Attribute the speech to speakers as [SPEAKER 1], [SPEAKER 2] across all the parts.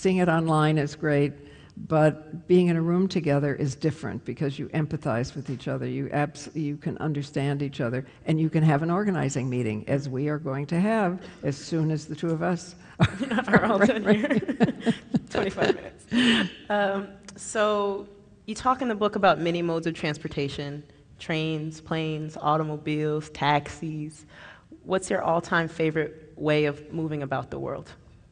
[SPEAKER 1] seeing it online is great, but being in a room together is different because you empathize with each other. You can understand each other, and you can have an organizing meeting, as we are going to have as soon as the two of us
[SPEAKER 2] are all done here. 25 minutes. So you talk in the book about many modes of transportation: trains, planes, automobiles, taxis. What's your all-time favorite way of moving about the world?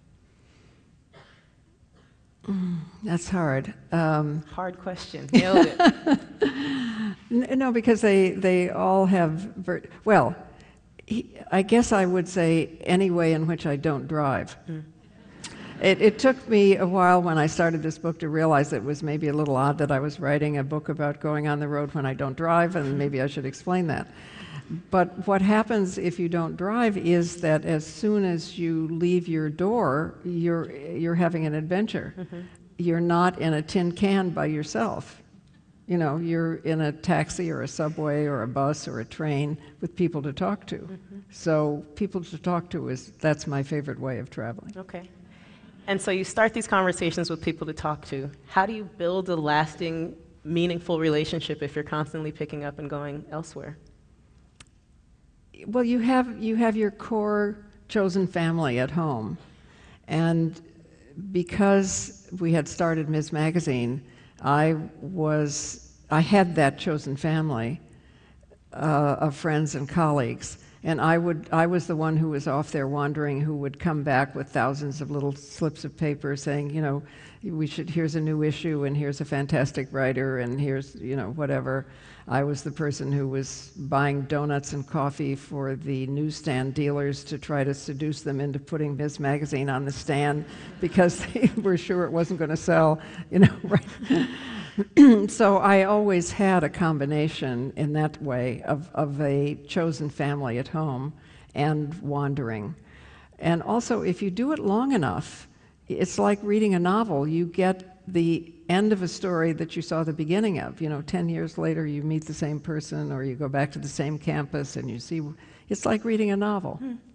[SPEAKER 1] That's hard.
[SPEAKER 2] Hard question. Nailed it.
[SPEAKER 1] No, because they all have, well, I guess I would say any way in which I don't drive. It took me a while when I started this book to realize it was maybe a little odd that I was writing a book about going on the road when I don't drive, and maybe I should explain that. But what happens if you don't drive is that as soon as you leave your door, you're having an adventure. You're not in a tin can by yourself. You know, you're in a taxi or a subway or a bus or a train with people to talk to. So people to talk to that's my favorite way of traveling.
[SPEAKER 2] Okay. And so you start these conversations with people to talk to. How do you build a lasting, meaningful relationship if you're constantly picking up and going elsewhere?
[SPEAKER 1] Well, you have your core chosen family at home. And because we had started Ms. Magazine, I had that chosen family of friends and colleagues. And I was the one who was off there wandering, who would come back with thousands of little slips of paper saying, you know, here's a new issue, and here's a fantastic writer, and here's, you know, whatever. I was the person who was buying donuts and coffee for the newsstand dealers to try to seduce them into putting Ms. Magazine on the stand because they were sure it wasn't going to sell, you know, right? So I always had a combination in that way of a chosen family at home and wandering. And also, if you do it long enough, it's like reading a novel. You get the end of a story that you saw the beginning of. You know, 10 years later, you meet the same person, or you go back to the same campus and you see, it's like reading a novel.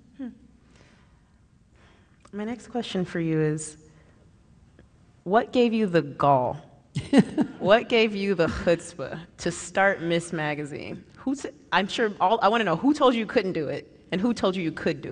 [SPEAKER 2] My next question for you is, what gave you the gall? What gave you the chutzpah to start Ms. Magazine? I want to know who told you you couldn't do it and who told you you could do it?